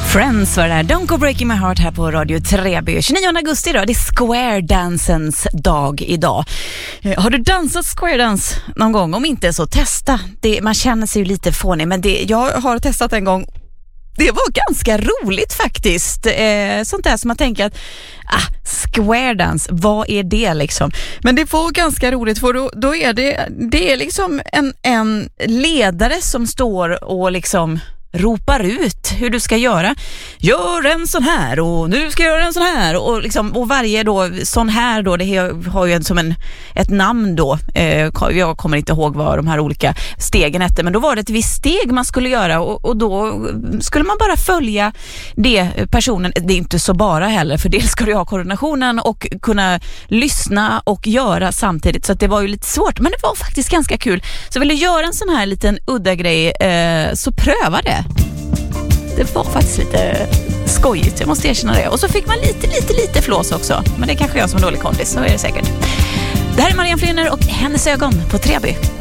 Friends var det där. Don't go breaking my heart här på Radio Treby. 29 augusti idag. Det är Square Dancens dag idag. Har du dansat Square Dance någon gång? Om inte så testa. Man känner sig ju lite fånig, men jag har testat en gång. Det var ganska roligt faktiskt. Sånt där som man tänker att Square Dance, vad är det liksom? Men det var ganska roligt, för då är det är liksom en ledare som står och liksom ropar ut hur du ska göra. Gör en sån här och nu ska jag göra en sån här och varje då sån här då, det har ju som ett namn då. Jag kommer inte ihåg vad de här olika stegen hette, men då var det ett visst steg man skulle göra och då skulle man bara följa det personen. Det är inte så bara heller, för dels ska du ha koordinationen och kunna lyssna och göra samtidigt, så att det var ju lite svårt, men det var faktiskt ganska kul. Så vill du göra en sån här liten udda grej, så pröva det. Det var faktiskt lite skojigt, jag måste erkänna det. Och så fick man lite flås också. Men det är kanske jag som är dålig kompis, så är det säkert. Det här är Marianne Flyner och Hennes ögon på Treby.